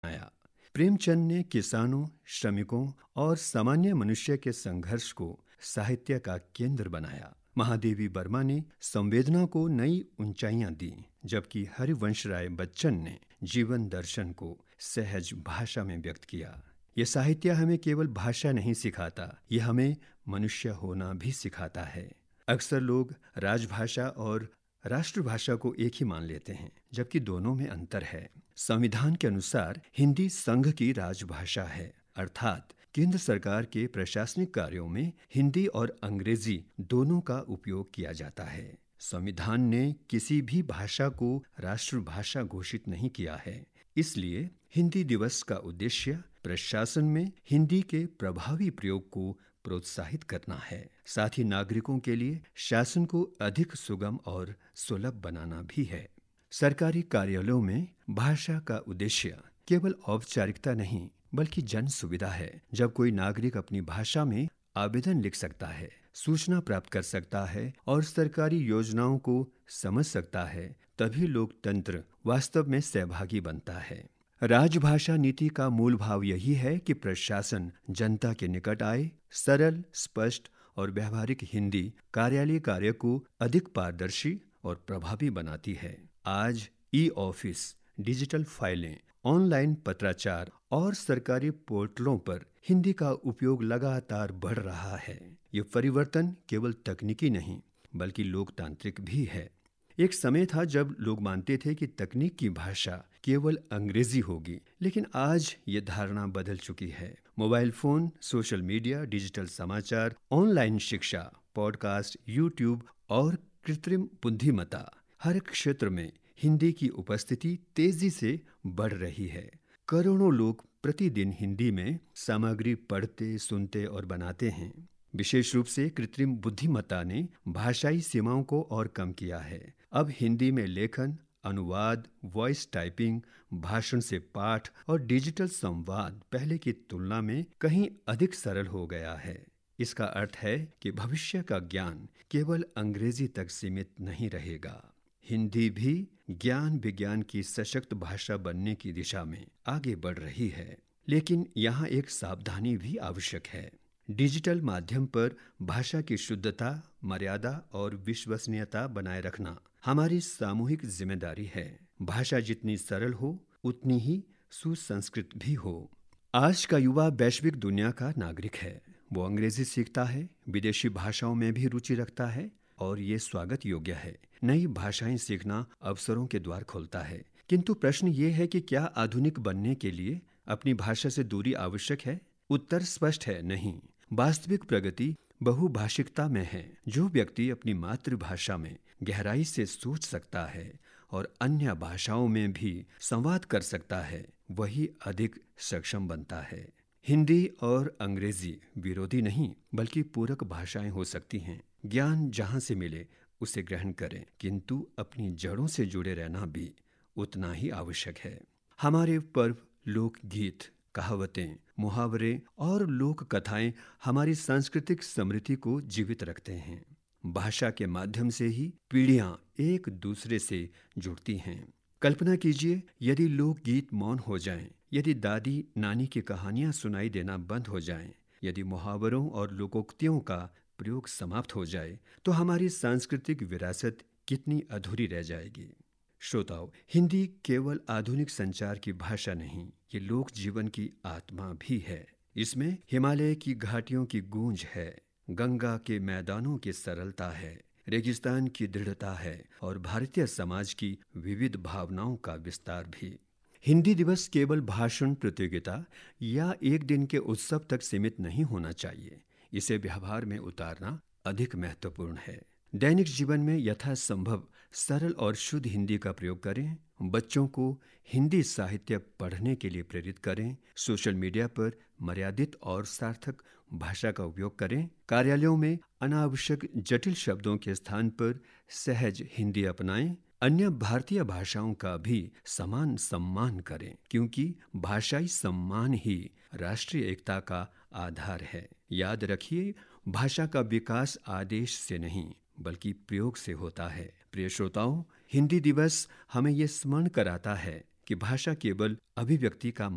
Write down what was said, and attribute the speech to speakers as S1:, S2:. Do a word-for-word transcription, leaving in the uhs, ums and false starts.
S1: आया। प्रेमचंद ने किसानों, श्रमिकों और सामान्य मनुष्य के संघर्ष को साहित्य का केंद्र बनाया। महादेवी वर्मा ने संवेदना को नई ऊंचाइयां दी, जबकि हरिवंश राय बच्चन ने जीवन दर्शन को सहज भाषा में व्यक्त किया। यह साहित्य हमें केवल भाषा नहीं सिखाता, यह हमें मनुष्य होना भी सिखाता है। अक्सर लोग राजभाषा और राष्ट्रभाषा को एक ही मान लेते हैं, जबकि दोनों में अंतर है। संविधान के अनुसार हिंदी संघ की राजभाषा है, अर्थात केंद्र सरकार के प्रशासनिक कार्यों में हिंदी और अंग्रेजी दोनों का उपयोग किया जाता है। संविधान ने किसी भी भाषा को राष्ट्रभाषा घोषित नहीं किया है, इसलिए हिंदी दिवस का उद्देश्य प्रशासन में हिंदी के प्रभावी प्रयोग को प्रोत्साहित करना है। साथ ही नागरिकों के लिए शासन को अधिक सुगम और सुलभ बनाना भी है। सरकारी कार्यालयों में भाषा का उद्देश्य केवल औपचारिकता नहीं, बल्कि जन सुविधा है। जब कोई नागरिक अपनी भाषा में आवेदन लिख सकता है, सूचना प्राप्त कर सकता है और सरकारी योजनाओं को समझ सकता है, तभी लोकतंत्र वास्तव में सहभागी बनता है। राजभाषा नीति का मूल भाव यही है कि प्रशासन जनता के निकट आए। सरल, स्पष्ट और व्यवहारिक हिंदी कार्यालय कार्य को अधिक पारदर्शी और प्रभावी बनाती है। आज ई ऑफिस, डिजिटल फाइलें, ऑनलाइन पत्राचार और सरकारी पोर्टलों पर हिंदी का उपयोग लगातार बढ़ रहा है। ये परिवर्तन केवल तकनीकी नहीं, बल्कि लोकतांत्रिक भी है। एक समय था जब लोग मानते थे कि तकनीक की भाषा केवल अंग्रेजी होगी, लेकिन आज ये धारणा बदल चुकी है। Mobile phone, social media, digital समाचार, ऑनलाइन शिक्षा, पॉडकास्ट, यूट्यूब और कृत्रिम बुद्धिमत्ता, हर क्षेत्र में हिंदी की उपस्थिति तेजी से बढ़ रही है। करोड़ों लोग प्रतिदिन हिंदी में सामग्री पढ़ते, सुनते और बनाते हैं। विशेष रूप से कृत्रिम बुद्धिमत्ता ने भाषाई सीमाओं को और कम किया है। अब हिंदी में लेखन, अनुवाद, वॉइस टाइपिंग, भाषण से पाठ और डिजिटल संवाद पहले की तुलना में कहीं अधिक सरल हो गया है। इसका अर्थ है कि भविष्य का ज्ञान केवल अंग्रेजी तक सीमित नहीं रहेगा। हिंदी भी ज्ञान विज्ञान की सशक्त भाषा बनने की दिशा में आगे बढ़ रही है, लेकिन यहाँ एक सावधानी भी आवश्यक है। डिजिटल माध्यम पर भाषा की शुद्धता, मर्यादा और विश्वसनीयता बनाए रखना हमारी सामूहिक जिम्मेदारी है। भाषा जितनी सरल हो, उतनी ही सुसंस्कृत भी हो। आज का युवा वैश्विक दुनिया का नागरिक है। वो अंग्रेजी सीखता है, विदेशी भाषाओं में भी रुचि रखता है और ये स्वागत योग्य है। नई भाषाएं सीखना अवसरों के द्वार खोलता है, किंतु प्रश्न ये है कि क्या आधुनिक बनने के लिए अपनी भाषा से दूरी आवश्यक है? उत्तर स्पष्ट है, नहीं। वास्तविक प्रगति बहुभाषिकता में है। जो व्यक्ति अपनी मातृभाषा में गहराई से सोच सकता है और अन्य भाषाओं में भी संवाद कर सकता है, वही अधिक सक्षम बनता है। हिंदी और अंग्रेजी विरोधी नहीं, बल्कि पूरक भाषाएं हो सकती हैं। ज्ञान जहां से मिले उसे ग्रहण करें, किंतु अपनी जड़ों से जुड़े रहना भी उतना ही आवश्यक है। हमारे पर्व, लोकगीत, कहावतें, मुहावरे और लोक कथाएं हमारी सांस्कृतिक समृद्धि को जीवित रखते हैं। भाषा के माध्यम से ही पीढ़ियां एक दूसरे से जुड़ती हैं। कल्पना कीजिए, यदि लोकगीत मौन हो जाएं, यदि दादी नानी की कहानियां सुनाई देना बंद हो जाएं, यदि मुहावरों और लोकोक्तियों का प्रयोग समाप्त हो जाए, तो हमारी सांस्कृतिक विरासत कितनी अधूरी रह जाएगी। श्रोताओ, हिंदी केवल आधुनिक संचार की भाषा नहीं, ये लोक जीवन की आत्मा भी है। इसमें हिमालय की घाटियों की गूंज है, गंगा के मैदानों की सरलता है, रेगिस्तान की दृढ़ता है और भारतीय समाज की विविध भावनाओं का विस्तार भी। हिंदी दिवस केवल भाषण प्रतियोगिता या एक दिन के उत्सव तक सीमित नहीं होना चाहिए। इसे व्यवहार में उतारना अधिक महत्वपूर्ण है। दैनिक जीवन में यथासंभव सरल और शुद्ध हिंदी का प्रयोग करें। बच्चों को हिंदी साहित्य पढ़ने के लिए प्रेरित करें। सोशल मीडिया पर मर्यादित और सार्थक भाषा का उपयोग करें। कार्यालयों में अनावश्यक जटिल शब्दों के स्थान पर सहज हिंदी अपनाएं। अन्य भारतीय भाषाओं का भी समान सम्मान करें, क्योंकि भाषाई सम्मान ही राष्ट्रीय एकता का आधार है। याद रखिए, भाषा का विकास आदेश से नहीं, बल्कि प्रयोग से होता है। प्रिय श्रोताओं, हिंदी दिवस हमें ये स्मरण कराता है कि भाषा केवल अभिव्यक्ति का